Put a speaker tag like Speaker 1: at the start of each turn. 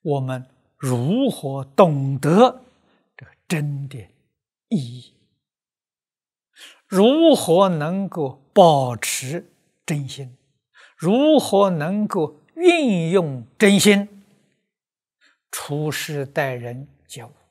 Speaker 1: 我们如何懂得这个真的意义？如何能够保持真心？如何能够运用真心处事待人接物？